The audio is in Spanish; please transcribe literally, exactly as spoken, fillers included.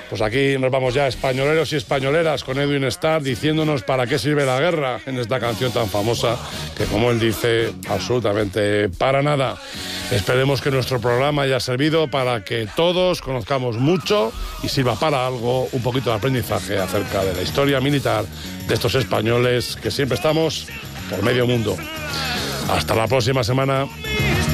Pues aquí nos vamos ya, españoleros y españoleras, con Edwin Starr diciéndonos para qué sirve la guerra en esta canción tan famosa que, como él dice, absolutamente para nada. Esperemos que nuestro programa haya servido para que todos conozcamos mucho y sirva para algo, un poquito de aprendizaje acerca de la historia militar de estos españoles que siempre estamos por medio mundo. Hasta la próxima semana.